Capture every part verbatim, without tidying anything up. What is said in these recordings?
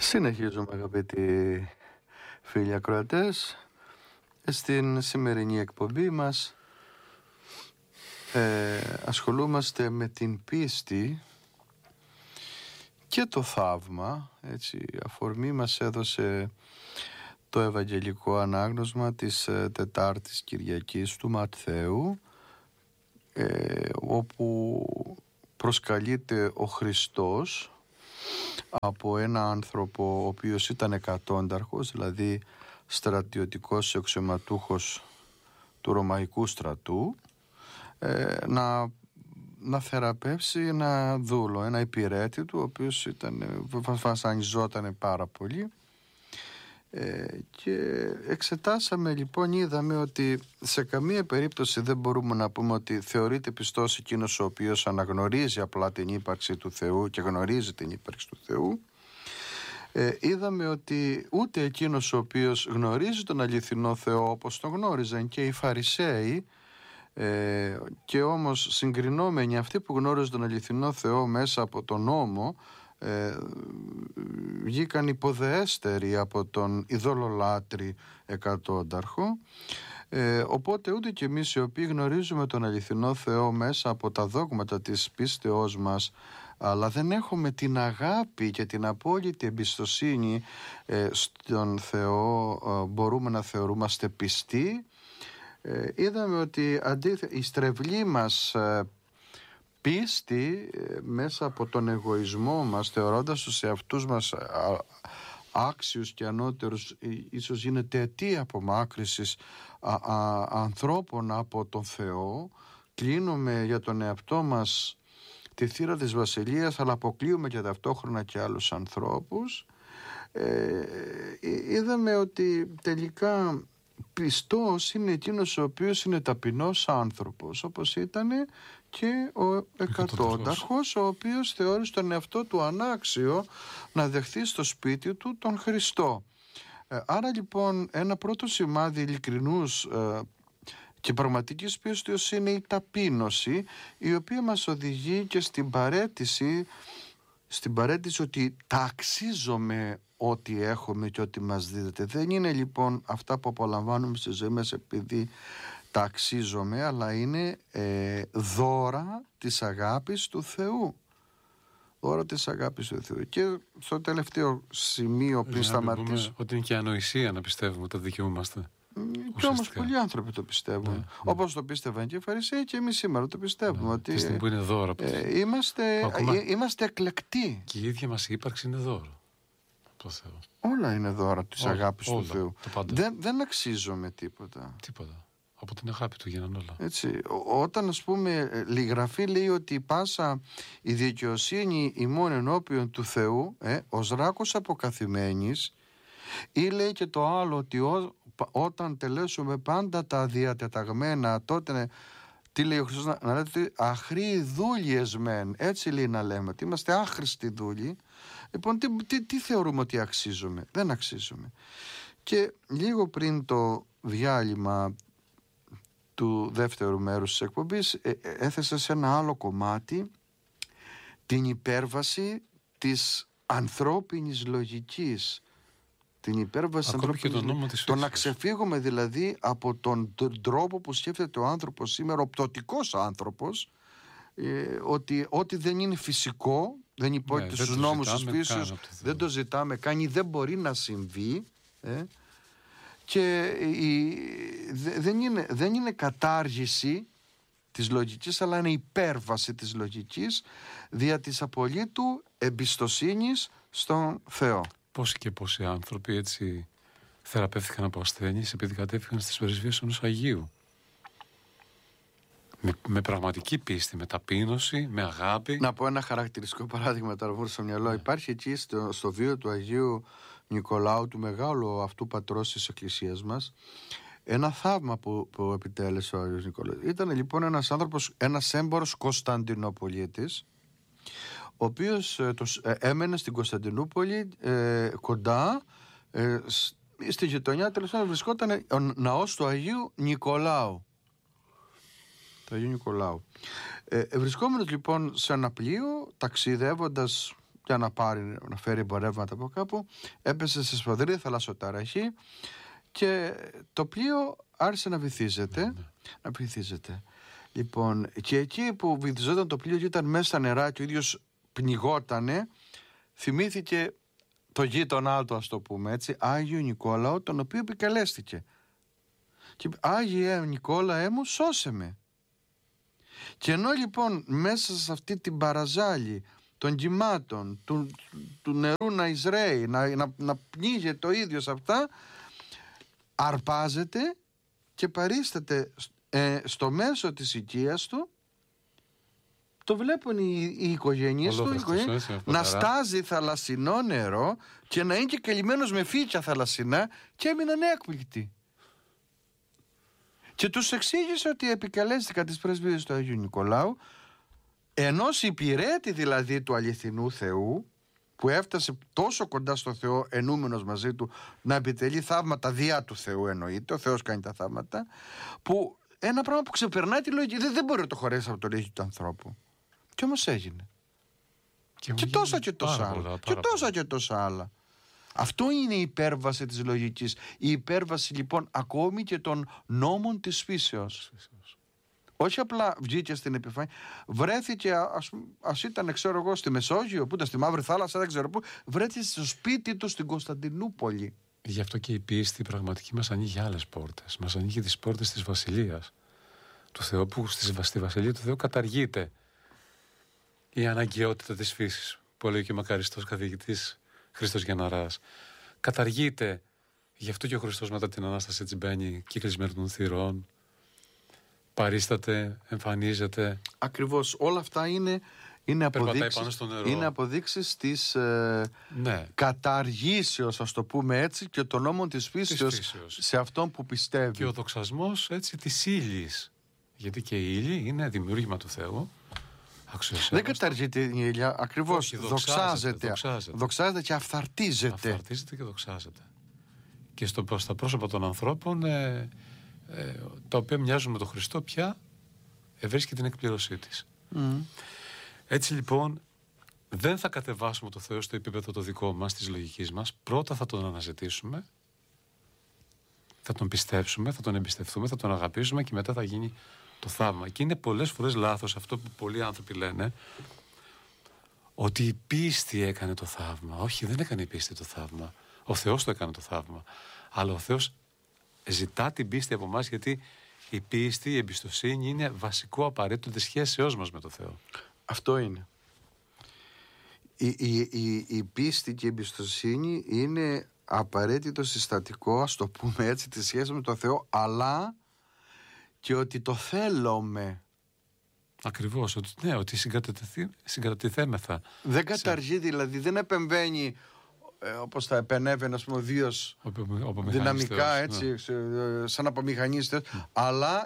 Συνεχίζουμε, αγαπητοί φίλοι ακροατές, στην σημερινή εκπομπή μας ε, ασχολούμαστε με την πίστη και το θαύμα. Έτσι, αφορμή μας έδωσε το Ευαγγελικό Ανάγνωσμα της ε, Τετάρτης Κυριακής του Ματθαίου, ε, όπου προσκαλείται ο Χριστός από ένα άνθρωπο ο οποίος ήταν εκατόνταρχος, δηλαδή στρατιωτικός αξιωματούχος του Ρωμαϊκού στρατού, ε, να, να θεραπεύσει ένα δούλο, ένα υπηρέτη του, ο οποίος ήταν, βασανιζόταν πάρα πολύ. Ε, και εξετάσαμε λοιπόν, είδαμε ότι σε καμία περίπτωση δεν μπορούμε να πούμε ότι θεωρείται πιστός εκείνος ο οποίος αναγνωρίζει απλά την ύπαρξη του Θεού και γνωρίζει την ύπαρξη του Θεού. Ε, είδαμε ότι ούτε εκείνος ο οποίος γνωρίζει τον αληθινό Θεό όπως τον γνώριζαν και οι Φαρισαίοι, ε, και όμως συγκρινόμενοι αυτοί που γνώριζαν τον αληθινό Θεό μέσα από τον νόμο, Ε, βγήκαν υποδεέστεροι από τον ειδωλολάτρη εκατόνταρχο. ε, οπότε ούτε και εμείς οι οποίοι γνωρίζουμε τον αληθινό Θεό μέσα από τα δόγματα της πίστεώς μας, αλλά δεν έχουμε την αγάπη και την απόλυτη εμπιστοσύνη ε, στον Θεό, ε, μπορούμε να θεωρούμαστε πιστοί. ε, είδαμε ότι αντίθετα η στρεβλή μας ε, πίστη μέσα από τον εγωισμό μας, θεωρώντας τους εαυτούς μας άξιους και ανώτερους, ίσως γίνεται αιτία απομάκρυσης α, α, ανθρώπων από τον Θεό. Κλείνουμε για τον εαυτό μας τη θύρα της βασιλείας, αλλά αποκλείουμε και ταυτόχρονα και άλλους ανθρώπους. ε, είδαμε ότι τελικά πιστός είναι εκείνος ο οποίος είναι ταπεινός άνθρωπος, όπως ήταν και ο εκατόνταρχος, ο οποίος θεώρησε τον εαυτό του ανάξιο να δεχθεί στο σπίτι του τον Χριστό. Ε, άρα λοιπόν ένα πρώτο σημάδι ειλικρινούς ε, και πραγματικής πίστεως είναι η ταπείνωση, η οποία μας οδηγεί και στην παραίτηση, στην παραίτηση ότι τα αξίζομαι ό,τι έχουμε και ό,τι μας δίδεται. Δεν είναι λοιπόν αυτά που απολαμβάνουμε στη ζωή μας επειδή τα αξίζομαι, αλλά είναι ε, δώρα της αγάπης του Θεού. Δώρα της αγάπης του Θεού. Και στο τελευταίο σημείο πριν σταματήσω, ότι είναι και ανοησία να πιστεύουμε ότι τα δικαιούμαστε. Και όμως πολλοί άνθρωποι το πιστεύουν. Ναι, όπως ναι. το πίστευαν και οι Φαρισαίοι, και εμείς σήμερα το πιστεύουμε. Ναι, ότι τη που είναι δώρο. Ε, είμαστε, ακόμα, ε, είμαστε εκλεκτοί. Και η ίδια μας η ύπαρξη είναι δώρο. Το Θεό. Όλα είναι δώρα της όλα, αγάπης όλα, του Θεού. Δεν, δεν αξίζουμε τίποτα. Τίποτα. Από την αγάπη του γίνανε όλα. Έτσι, όταν ας πούμε η Γραφή λέει ότι πάσα η δικαιοσύνη ημών ενώπιον του Θεού, ε, ως ράκος αποκαθημένης, ή λέει και το άλλο ότι ό, όταν τελέσουμε πάντα τα διατεταγμένα, τότε τι λέει ο Χριστός, να, να λέτε ότι αχροί δούλιες μεν, έτσι λέει να λέμε, ότι είμαστε άχρηστοι δούλοι. Λοιπόν, τι, τι, τι θεωρούμε ότι αξίζουμε? Δεν αξίζουμε. Και λίγο πριν το διάλειμμα του δεύτερου μέρους της εκπομπής ε, ε, έθεσα σε ένα άλλο κομμάτι την υπέρβαση της ανθρώπινης λογικής, την υπέρβαση της ανθρώπινης λογικής, το να ξεφύγουμε δηλαδή από τον τρόπο που σκέφτεται ο άνθρωπος σήμερα, ο πτωτικός άνθρωπος, ε, ότι ό,τι δεν είναι φυσικό, δεν υπόκειται ναι, στους νόμους της φύσεως, δεν το ζητάμε καν ή δεν μπορεί να συμβεί, ε, και η, δε, δεν, είναι, δεν είναι κατάργηση της λογικής, αλλά είναι υπέρβαση της λογικής δια της απολύτου εμπιστοσύνης στον Θεό. Πόσοι και πόσοι άνθρωποι έτσι θεραπεύτηκαν από ασθένειες επειδή κατέφυγαν στις πρεσβείες ενός Αγίου. Με, με πραγματική πίστη, με ταπείνωση, με αγάπη. Να πω ένα χαρακτηριστικό παράδειγμα τώρα που στο μυαλό. Ναι. Υπάρχει εκεί στο, στο βίο του Αγίου Νικολάου, του μεγάλου αυτού πατρός της Εκκλησίας μας, ένα θαύμα που, που επιτέλεσε ο Άγιος Νικολάου. Ήταν λοιπόν ένας άνθρωπος, ένας έμπορος Κωνσταντινοπολίτης, ο οποίος ε, το, ε, έμενε στην Κωνσταντινούπολη ε, κοντά, ε, στη γειτονιά τέλος πάντων βρισκόταν ο ναός του Αγίου Νικολάου. Του Αγίου Νικολάου. Ε, βρισκόμενος λοιπόν σε ένα πλοίο, ταξιδεύοντας για να, πάρει, να φέρει εμπορεύματα από κάπου, έπεσε σε σφοδρή θαλασσοταραχή και το πλοίο άρχισε να βυθίζεται, mm. να βυθίζεται. Λοιπόν, και εκεί που βυθιζόταν το πλοίο και ήταν μέσα στα νερά και ο ίδιος πνιγότανε, θυμήθηκε το γείτονά του, ας το πούμε έτσι, Άγιο Νικόλαο, τον οποίο επικαλέστηκε. Και Άγιε Νικόλαε μου, σώσε με. Και ενώ λοιπόν μέσα σε αυτή την παραζάλη των κυμάτων, του, του νερού να εισραίει, να, να, να πνίγεται το ίδιο σε αυτά, αρπάζεται και παρίσταται ε, στο μέσο της οικίας του. Το βλέπουν οι, οι οικογένειες του, οι οικογένειες, να στάζει θαλασσινό νερό και να είναι και καλυμμένος με φύκια θαλασσινά, και έμειναν έκπληκτοι. Και τους εξήγησε ότι επικαλέστηκαν τις πρεσβείες του Αγίου Νικολάου, ενός υπηρέτη δηλαδή του αληθινού Θεού, που έφτασε τόσο κοντά στο Θεό, ενούμενος μαζί του, να επιτελεί θαύματα διά του Θεού, εννοείται, ο Θεός κάνει τα θαύματα, που ένα πράγμα που ξεπερνάει τη λογική, δεν, δεν μπορεί να το χωρέσει από το λόγιο του ανθρώπου. Και όμως έγινε. Και, και τόσα και τόσα άλλα. Πολλά, και τόσα και τόσα άλλα. Αυτό είναι η υπέρβαση της λογικής. Η υπέρβαση λοιπόν ακόμη και των νόμων της φύσεως. φύσεως. Όχι απλά βγήκε στην επιφάνεια, βρέθηκε, ας, ας ήταν, ξέρω εγώ, στη Μεσόγειο, που ήταν στη Μαύρη Θάλασσα, δεν ξέρω πού, βρέθηκε στο σπίτι του στην Κωνσταντινούπολη. Γι' αυτό και η πίστη πραγματική μας ανοίγει άλλες πόρτες. Μας ανοίγει τις πόρτες της Βασιλείας του Θεού, που στη Βασιλεία του Θεού καταργείται η αναγκαιότητα της φύσης, που λέει και ο μακαριστός καθηγητής Χρήστος Γεναράς. Καταργείται. Γι' αυτό και ο Χριστός μετά την Ανάσταση έτσι μπαίνει κύκλισμένο των θυρών, παρίσταται, εμφανίζεται. Ακριβώς. Όλα αυτά είναι, είναι, αποδείξεις, είναι αποδείξεις της ε, ναι. καταργήσεως, ας το πούμε έτσι, και των νόμων της φύσεως, της φύσεως σε αυτόν που πιστεύει. Και ο δοξασμός έτσι της ύλης. Γιατί και η ύλη είναι δημιούργημα του Θεού. Δεν καταργείται η ύλια, ακριβώς. Όχι, δοξάζεται, δοξάζεται, δοξάζεται. δοξάζεται και αυθαρτίζεται. Αυθαρτίζεται και δοξάζεται. Και στο, στα πρόσωπα των ανθρώπων, ε, ε, τα οποία μοιάζουν με τον Χριστό, πια ευρίσκει την εκπλήρωσή της. Mm. Έτσι λοιπόν, δεν θα κατεβάσουμε το Θεό στο επίπεδο το δικό μας, της λογικής μας. Πρώτα θα τον αναζητήσουμε, θα τον πιστέψουμε, θα τον εμπιστευτούμε, θα τον αγαπήσουμε, και μετά θα γίνει το θαύμα. Και είναι πολλές φορές λάθος αυτό που πολλοί άνθρωποι λένε, ότι η πίστη έκανε το θαύμα. Όχι, δεν έκανε η πίστη το θαύμα. Ο Θεός το έκανε το θαύμα. Αλλά ο Θεός ζητά την πίστη από εμάς, γιατί η πίστη, η εμπιστοσύνη είναι βασικό απαραίτητο της σχέσεώς μας με το Θεό. Αυτό είναι. Η, η, η, η πίστη και η εμπιστοσύνη είναι απαραίτητο συστατικό, ας το πούμε έτσι, τη σχέση με το Θεό, αλλά και ότι το θέλουμε. Ακριβώς, ότι, ναι, ότι συγκρατηθέμεθα. Δεν καταργεί, δηλαδή, δεν επεμβαίνει ε, όπως θα επενέβαινε, ας πούμε, ο Δίος δυναμικά, έτσι, ναι. σαν απομηχανίστες, mm. αλλά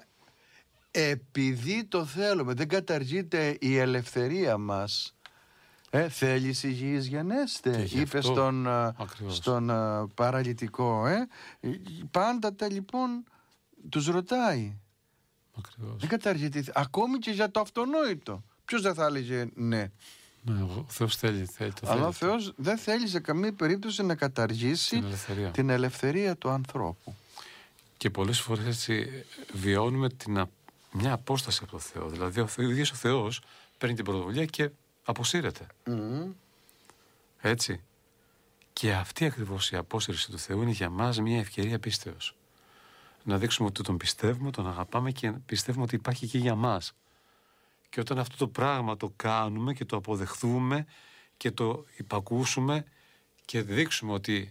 επειδή το θέλουμε, δεν καταργείται η ελευθερία μας. Ε, θέλεις υγιής γενέστε, είπε αυτό, στον, στον uh, παραλυτικό. Ε. Πάντα τα λοιπόν τους ρωτάει. Ακριβώς. Δεν καταργείται. Ακόμη και για το αυτονόητο. Ποιος δεν θα έλεγε ναι. Ναι, ο Θεός θέλει, θέλει το Αλλά θέλει. ο Θεός δεν θέλει σε καμία περίπτωση να καταργήσει την ελευθερία, την ελευθερία του ανθρώπου. Και πολλές φορές έτσι βιώνουμε την, μια απόσταση από το Θεό. Δηλαδή ο ίδιος ο Θεός παίρνει την πρωτοβουλία και αποσύρεται. Mm. Έτσι. Και αυτή ακριβώς η απόσυρση του Θεού είναι για μας μια ευκαιρία πίστεως. Να δείξουμε ότι τον πιστεύουμε, τον αγαπάμε και πιστεύουμε ότι υπάρχει και για μας. Και όταν αυτό το πράγμα το κάνουμε και το αποδεχθούμε και το υπακούσουμε και δείξουμε ότι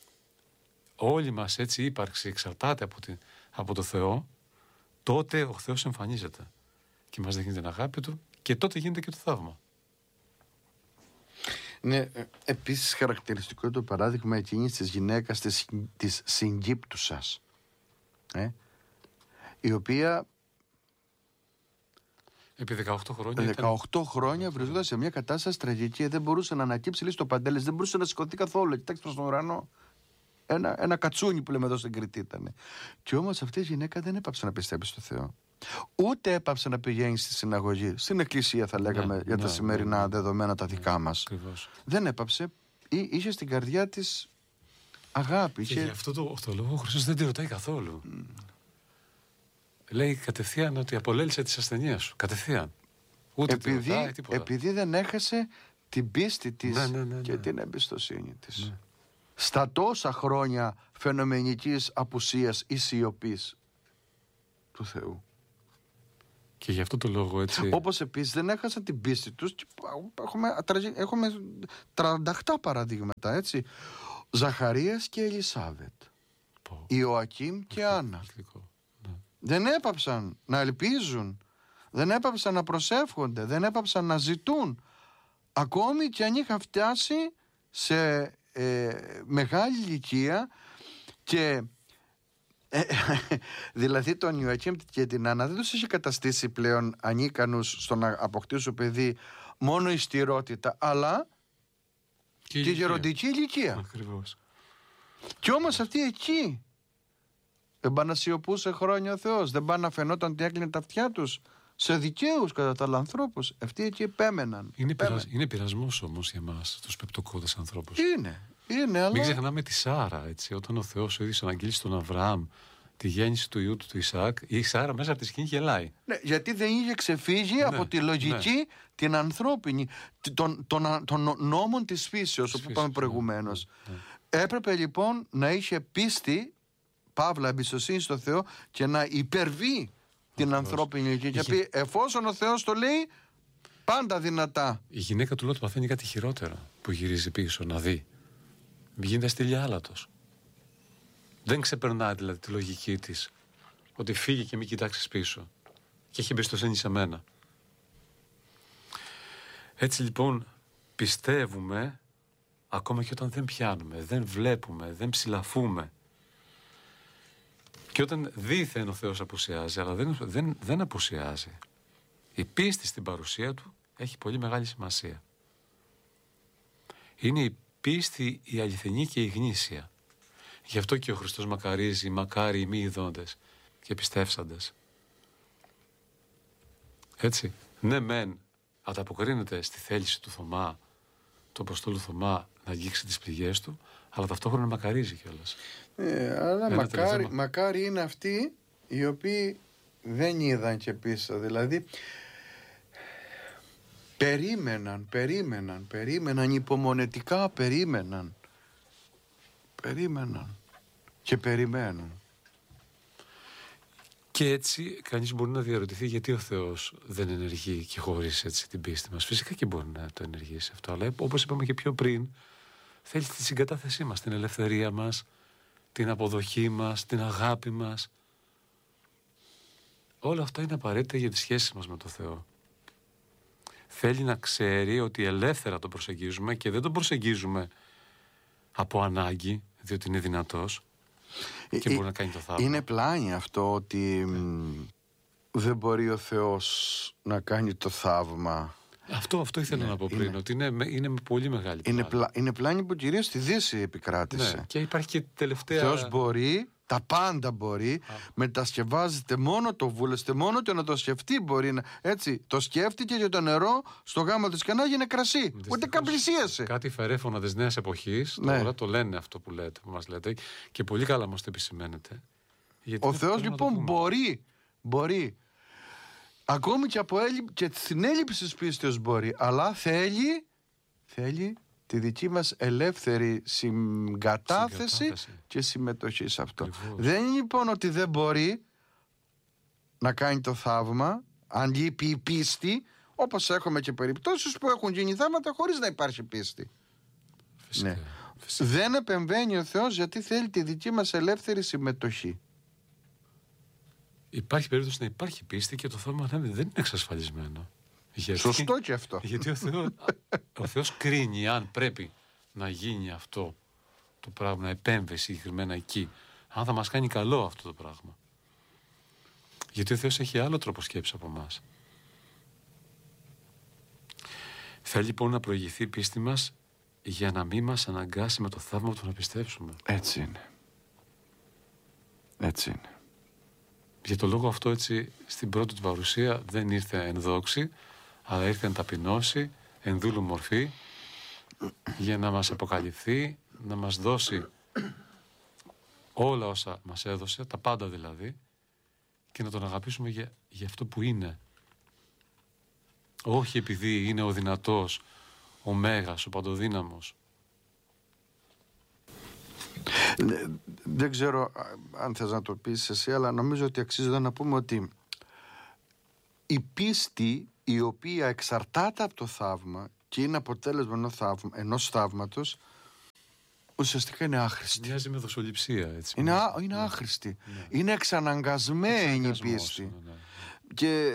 όλη μας έτσι ύπαρξη εξαρτάται από, την, από το Θεό, τότε ο Θεός εμφανίζεται και μας δείχνει την αγάπη Του, και τότε γίνεται και το θαύμα. Ναι, επίσης χαρακτηριστικό το παράδειγμα εκείνης της γυναίκας της, της συγκύπτουσας, ε, η οποία επί δεκαοκτώ χρόνια, δεκαοκτώ ήταν... χρόνια βρισκόταν σε μια κατάσταση τραγική, δεν μπορούσε να ανακύψει λίγο το παντέλες, δεν μπορούσε να σηκωθεί καθόλου, κοιτάξει προς τον ουρανό. Ένα, ένα κατσούνι που λέμε εδώ στην Κρήτη ήταν. Και όμως αυτή η γυναίκα δεν έπαψε να πιστεύει στο Θεό. Ούτε έπαψε να πηγαίνει στη συναγωγή, στην εκκλησία θα λέγαμε, Ναι, για ναι, τα σημερινά ναι, ναι. δεδομένα τα δικά Ναι, μας. ακριβώς. Δεν έπαψε, ή, είχε στην καρδιά της αγάπη. Και είχε... γι' αυτό το, το λόγο ο Χριστός δεν τη ρωτάει καθόλου. Mm. Λέει κατευθείαν ότι απολέλησε τις ασθενείες σου. Κατευθείαν. Ούτε επειδή, τη ρωτάει, τίποτα. επειδή δεν έχασε την πίστη της, ναι, ναι, ναι, και ναι. την εμπιστοσύνη της. Ναι. Στα τόσα χρόνια φαινομενικής απουσίας ή σιωπής του Θεού. Και γι' αυτό το λόγο έτσι. Όπως επίσης δεν έχασαν την πίστη τους. Έχουμε, έχουμε τριάντα οκτώ παραδείγματα, έτσι. Ζαχαρίας και Ελισάβετ. Πω. Ιωακήμ και Άννα. Ναι. Δεν έπαψαν να ελπίζουν. Δεν έπαψαν να προσεύχονται. Δεν έπαψαν να ζητούν. Ακόμη και αν είχαν φτάσει σε ε, μεγάλη ηλικία και ε, δηλαδή τον Ιωακήμ και την Άννα δεν τους είχε καταστήσει πλέον ανίκανους στο να αποκτήσουν παιδί μόνο η στηρότητα, αλλά και, και η γεροντική ηλικία. Ακριβώς. Κι όμως αυτοί εκεί δεν πάνε να σιωπούσε χρόνια ο Θεός, δεν πάνε να φαινόταν ότι έκλεινε τα αυτιά τους σε δικαίους κατά τα άλλα ανθρώπους. Αυτοί εκεί επέμεναν. Είναι, πειρασ... είναι πειρασμός όμως για εμάς τους πεπτοκώδες ανθρώπους. Είναι, είναι, αλλά... Μην ξεχνάμε τη Σάρα, έτσι, όταν ο Θεός ο ίδιος αναγγείλει στον Αβραάμ τη γέννηση του ιού του του Ισαάκ, η Σάρα μέσα από τη σκηνή γελάει. Ναι, γιατί δεν είχε ξεφύγει ναι, από τη λογική ναι. την ανθρώπινη, των, των, των νόμων της φύσεως, όπως είπαμε προηγουμένως. Ναι, ναι. Έπρεπε λοιπόν να είχε πίστη, παύλα εμπιστοσύνη στο Θεό, και να υπερβεί την ανθρώπινη ηλικία. Και πει, εφόσον ο Θεός το λέει, πάντα δυνατά. Η γυναίκα του Λότ παθαίνει κάτι χειρότερο, που γυρίζει πίσω να δει. Γίνεται στήλια άλατος. Δεν ξεπερνάει δηλαδή τη λογική της ότι φύγει και μην κοιτάξεις πίσω. Και έχει εμπιστοσύνη σε μένα. Έτσι λοιπόν πιστεύουμε ακόμα και όταν δεν πιάνουμε, δεν βλέπουμε, δεν ψηλαφούμε. Και όταν δήθεν ο Θεός απουσιάζει, αλλά δεν, δεν, δεν απουσιάζει. Η πίστη στην παρουσία του έχει πολύ μεγάλη σημασία. Είναι η πίστη η αληθινή και η γνήσια. Γι' αυτό και ο Χριστός μακαρίζει, μακάρι οι μη ειδώντες και πιστεύσαντες. Έτσι, ναι μεν ανταποκρίνεται στη θέληση του Θωμά, του Αποστόλου Θωμά, να αγγίξει τις πληγές του, αλλά ταυτόχρονα μακαρίζει κιόλας. Ε, αλλά μακάρι, μακάρι είναι αυτοί οι οποίοι δεν είδαν και πίσω. Δηλαδή περίμεναν, περίμεναν, περίμεναν, υπομονετικά περίμεναν. Περίμεναν και περιμένουν. Και έτσι κανείς μπορεί να διαρωτηθεί γιατί ο Θεός δεν ενεργεί και χωρίς έτσι την πίστη μας. Φυσικά και μπορεί να το ενεργήσει αυτό, αλλά όπως είπαμε και πιο πριν, θέλει τη συγκατάθεσή μας, την ελευθερία μας, την αποδοχή μας, την αγάπη μας. Όλα αυτά είναι απαραίτητα για τις σχέσεις μας με τον Θεό. Θέλει να ξέρει ότι ελεύθερα τον προσεγγίζουμε και δεν τον προσεγγίζουμε από ανάγκη, διότι είναι δυνατός και ε, μπορεί να κάνει το θαύμα. Είναι πλάνη αυτό ότι μ, δεν μπορεί ο Θεός να κάνει το θαύμα. Αυτό, αυτό ήθελα είναι, να πω πριν, είναι, ότι είναι, είναι με πολύ μεγάλη πλάνη. Είναι, πλα, είναι πλάνη που κυρίως στη Δύση επικράτησε. Ναι, και υπάρχει και τελευταία... Ο Θεός μπορεί, τα πάντα μπορεί, Α. μετασκευάζεται μόνο το βούλεστε, μόνο και να το σκεφτεί μπορεί να... Έτσι, το σκέφτηκε για το νερό στο γάμο της Κανά έγινε κρασί. Δυστυχώς, ούτε καν πλησίασε. Κάτι φερέφωνα της νέας εποχής, ναι. Τώρα το λένε αυτό που λέτε, που μας λέτε, και πολύ καλά μας το επισημαίνετε. Ο Θεός λοιπόν μπορεί, μπορεί. Ακόμη και, από έλλει... και στην έλλειψη της πίστεως μπορεί, αλλά θέλει, θέλει τη δική μας ελεύθερη συγκατάθεση, συγκατάθεση. και συμμετοχή σε αυτό. Ακριβώς. Δεν είναι λοιπόν ότι δεν μπορεί να κάνει το θαύμα, αν λείπει η πίστη, όπως έχουμε και περιπτώσεις που έχουν γίνει θαύματα χωρίς να υπάρχει πίστη. Φυσικά, ναι. φυσικά. Δεν επεμβαίνει ο Θεός γιατί θέλει τη δική μας ελεύθερη συμμετοχή. Υπάρχει περίπτωση να υπάρχει πίστη και το θαύμα δεν είναι εξασφαλισμένο. Γιατί, Σωστό και αυτό. Γιατί ο Θεός, ο Θεός κρίνει αν πρέπει να γίνει αυτό το πράγμα, να επέμβει συγκεκριμένα εκεί, αν θα μας κάνει καλό αυτό το πράγμα. Γιατί ο Θεός έχει άλλο τρόπο σκέψη από εμάς. Θέλει λοιπόν να προηγηθεί η πίστη μας για να μην μας αναγκάσει με το θαύμα του να πιστέψουμε. Έτσι είναι. Έτσι είναι. Για το λόγο αυτό, έτσι, στην πρώτη του παρουσία δεν ήρθε εν δόξη, αλλά ήρθε εν ταπεινώση, εν δούλου μορφή, για να μας αποκαλυφθεί, να μας δώσει όλα όσα μας έδωσε, τα πάντα δηλαδή, και να τον αγαπήσουμε για, για αυτό που είναι. Όχι επειδή είναι ο δυνατός, ο μέγας, ο παντοδύναμος. Δεν ξέρω αν θες να το πεις εσύ, αλλά νομίζω ότι αξίζει εδώ να πούμε ότι η πίστη η οποία εξαρτάται από το θαύμα και είναι αποτέλεσμα ενός, θαύμα, ενός θαύματος, ουσιαστικά είναι άχρηστη. Μοιάζει με δοσοληψία, έτσι. Είναι, α, είναι ναι. άχρηστη. Ναι. Είναι εξαναγκασμένη η πίστη. Ναι, ναι. Και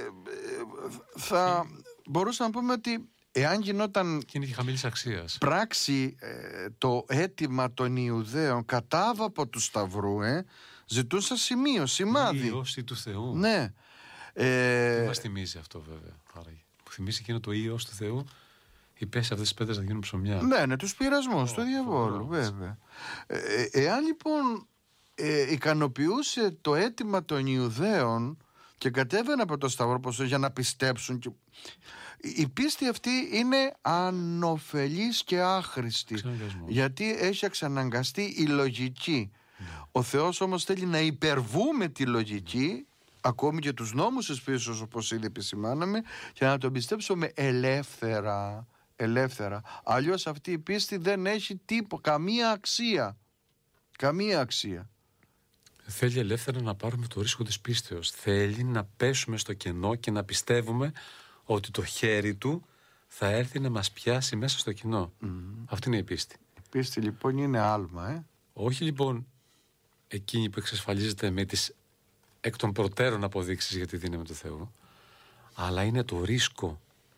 θα και... μπορούσαμε να πούμε ότι εάν γινόταν και είναι και χαμηλής αξίας πράξη ε, το αίτημα των Ιουδαίων κατάβαπο του Σταυρού, ε, ζητούσαν σημείο, σημάδι. Η Υιός του Θεού. Ναι. Ε... Τι μας θυμίζει αυτό, βέβαια. Μου θυμίζει εκείνο το Υιός του Θεού, οι πέσει αυτές τις πέτρες να γίνουν ψωμιά. Ναι, ναι, τους πειρασμούς oh, του διαβόλου, oh, βέβαια. Ε, εάν λοιπόν ε, ικανοποιούσε το αίτημα των Ιουδαίων και κατέβαινε από το Σταυρό για να πιστέψουν, και... η πίστη αυτή είναι ανωφελής και άχρηστη, γιατί έχει εξαναγκαστεί η λογική. Yeah. Ο Θεός όμως θέλει να υπερβούμε τη λογική, ακόμη και τους νόμους της πίστης, όπως ήδη επισημάναμε, και να τον πιστέψουμε ελεύθερα. Ελεύθερα. Αλλιώς αυτή η πίστη δεν έχει τίποτα, καμία αξία. Καμία αξία. Θέλει ελεύθερα να πάρουμε το ρίσκο της πίστεως. Θέλει να πέσουμε στο κενό και να πιστεύουμε ότι το χέρι του θα έρθει να μας πιάσει μέσα στο κενό. Mm. Αυτή είναι η πίστη. Η πίστη λοιπόν είναι άλμα, ε. Όχι λοιπόν εκείνη που εξασφαλίζεται με τις εκ των προτέρων αποδείξεις για τη δύναμη του Θεού, αλλά είναι το ρίσκο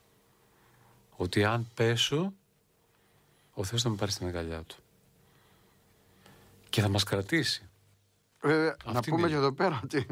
ότι αν πέσω, ο Θεός θα με πάρει στην αγκαλιά του και θα μας κρατήσει. Ε, να πούμε και εδώ πέρα ότι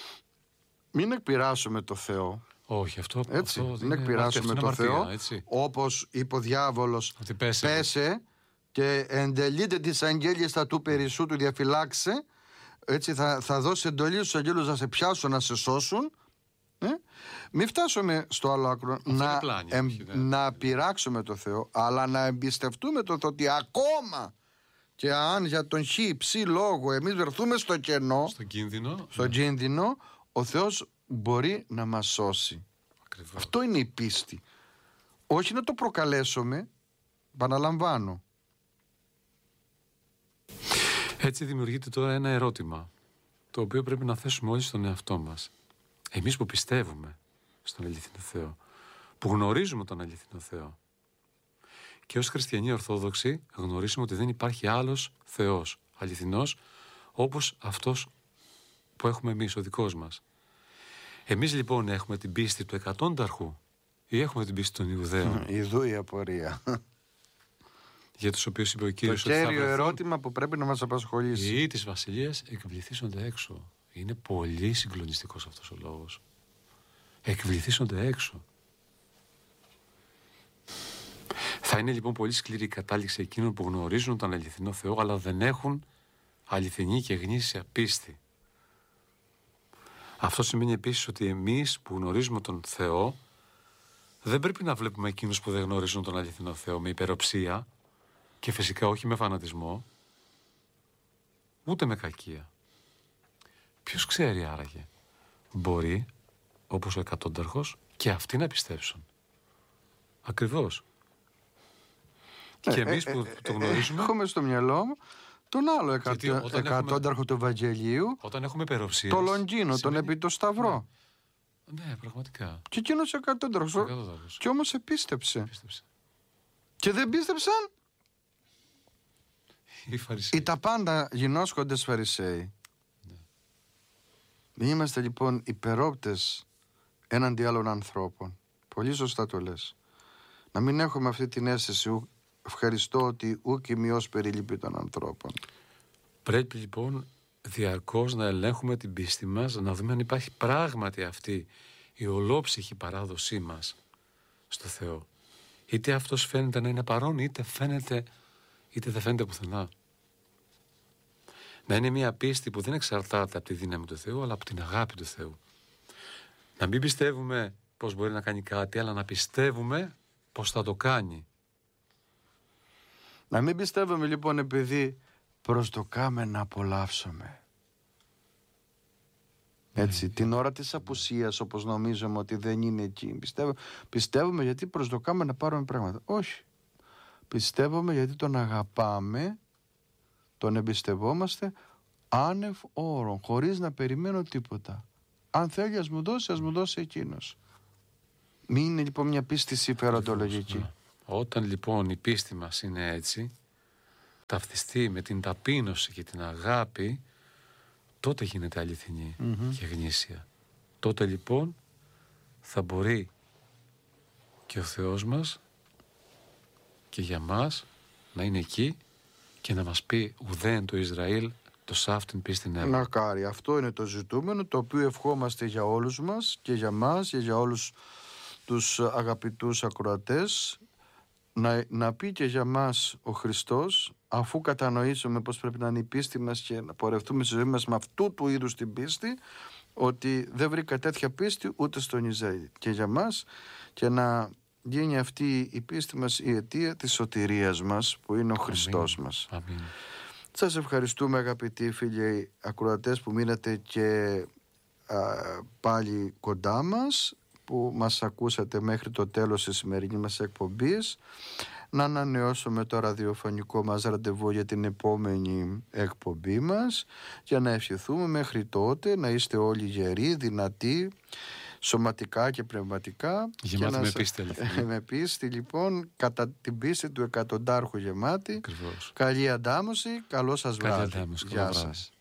μην εκπειράσουμε το Θεό. Όχι, αυτό, έτσι, αυτό μην εκπειράσουμε το αμαρτία, Θεό, έτσι. Όπως είπε ο διάβολος, ότι πέσε, πέσε και εντελείται τις αγγέλιες θα του περισσού του διαφυλάξε. Έτσι θα, θα δώσει εντολή στους αγγέλους να σε πιάσουν, να σε σώσουν. Ε? Μην φτάσουμε στο άλλο άκρο να, πλάνη, εμ, όχι, να πειράξουμε το Θεό, αλλά να εμπιστευτούμε το Θεό ότι ακόμα και αν για τον χ ψ λόγο εμείς βρεθούμε στο κενό, στον κίνδυνο, στο ναι. κίνδυνο, ο Θεός μπορεί να μας σώσει. Ακριβώς. Αυτό είναι η πίστη. Όχι να το προκαλέσουμε, επαναλαμβάνω. Έτσι δημιουργείται τώρα ένα ερώτημα, το οποίο πρέπει να θέσουμε όλοι στον εαυτό μας. Εμείς που πιστεύουμε στον αληθινό Θεό, που γνωρίζουμε τον αληθινό Θεό, και ως χριστιανοί Ορθόδοξοι γνωρίζουμε ότι δεν υπάρχει άλλος Θεός αληθινός όπως αυτός που έχουμε εμείς, ο δικός μας. Εμείς λοιπόν έχουμε την πίστη του εκατόνταρχου ή έχουμε την πίστη των Ιουδαίων? Ιδού η απορία. Για τους οποίους είπε ο Κύριος το ότι κέριο ερώτημα που πρέπει να μας απασχολήσει. Οι ιοί της βασιλείας εκβληθήσονται έξω. Είναι πολύ συγκλονιστικός αυτός ο λόγος. Εκβληθήσονται έξω. Θα είναι λοιπόν πολύ σκληρή η κατάληξη εκείνων που γνωρίζουν τον αληθινό Θεό, αλλά δεν έχουν αληθινή και γνήσια πίστη. Αυτό σημαίνει επίσης ότι εμείς που γνωρίζουμε τον Θεό δεν πρέπει να βλέπουμε εκείνους που δεν γνωρίζουν τον αληθινό Θεό με υπεροψία και φυσικά όχι με φανατισμό, ούτε με κακία. Ποιος ξέρει άραγε? Μπορεί, όπως ο εκατόνταρχος, και αυτοί να πιστέψουν. Ακριβώς. Ε, και εμείς ε, που ε, το γνωρίζουμε... Έχουμε στο μυαλό μου τον άλλο εκατό, εκατόνταρχο έχουμε... του Ευαγγελίου, όταν έχουμε υπεροψίες, το Λοντζίνο, σημαίνει... τον επί το Σταυρό. Ναι, ναι, πραγματικά. Και εκείνος εκατόνταρχος. Και όμως επίστεψε. επίστεψε. Και δεν πίστεψαν οι Φαρισαίοι. Οι τα πάντα γινώσκοντες Φαρισαίοι. Ναι. Μην είμαστε λοιπόν υπερόπτες έναντι άλλων ανθρώπων. Πολύ σωστά το λες. Να μην έχουμε αυτή την αίσθηση, ευχαριστώ ότι ούκ ημιός περιλείπει των ανθρώπων. Πρέπει λοιπόν διαρκώς να ελέγχουμε την πίστη μας, να δούμε αν υπάρχει πράγματι αυτή η ολόψυχη παράδοσή μας στο Θεό. Είτε αυτός φαίνεται να είναι παρόν, είτε φαίνεται, είτε δεν φαίνεται πουθενά. Να είναι μια πίστη που δεν εξαρτάται από τη δύναμη του Θεού, αλλά από την αγάπη του Θεού. Να μην πιστεύουμε πως μπορεί να κάνει κάτι, αλλά να πιστεύουμε πως θα το κάνει. Να μην πιστεύουμε λοιπόν επειδή προσδοκάμε να απολαύσουμε. Έτσι, mm. την ώρα της απουσίας, όπως νομίζουμε ότι δεν είναι εκεί. Πιστεύω, πιστεύουμε γιατί προσδοκάμε να πάρουμε πράγματα. Όχι. Πιστεύουμε γιατί τον αγαπάμε, τον εμπιστευόμαστε άνευ όρων, χωρίς να περιμένω τίποτα. Αν θέλει ας μου δώσει, ας μου δώσει εκείνος. Μην είναι λοιπόν μια πίστη συμφεροντολογική. Ναι. Όταν λοιπόν η πίστη μας είναι έτσι, ταυτιστεί με την ταπείνωση και την αγάπη, τότε γίνεται αληθινή mm-hmm. και γνήσια. Τότε λοιπόν θα μπορεί και ο Θεός μας και για μας να είναι εκεί και να μας πει ουδέν το Ισραήλ το σάφτην πίστην έβαλε. Να κάρει. Αυτό είναι το ζητούμενο, το οποίο ευχόμαστε για όλους μας και για μας και για όλους τους αγαπητούς ακροατές. Να, να πει και για μας ο Χριστός, αφού κατανοήσουμε πως πρέπει να είναι η πίστη μας και να πορευτούμε στη ζωή μας με αυτού του είδους την πίστη, ότι δεν βρήκα τέτοια πίστη ούτε στον Ισραήλ. Και για μας, και να γίνει αυτή η πίστη μας η αιτία της σωτηρίας μας, που είναι ο Αμήν. Χριστός μας. Αμήν. Σας ευχαριστούμε αγαπητοί φίλοι ακροατές που μείνατε και α, πάλι κοντά μας, που μας ακούσατε μέχρι το τέλος της σημερινής μας εκπομπής. Να ανανεώσουμε το ραδιοφωνικό μας ραντεβού για την επόμενη εκπομπή μας, για να ευχηθούμε μέχρι τότε να είστε όλοι γεροί, δυνατοί, σωματικά και πνευματικά. Γεμάτη με να... πίστη. με πίστη λοιπόν, κατά την πίστη του εκατοντάρχου γεμάτη. Ακριβώς. Καλή αντάμωση, καλό σας βράδυ. Αντάμωση, Γεια σας.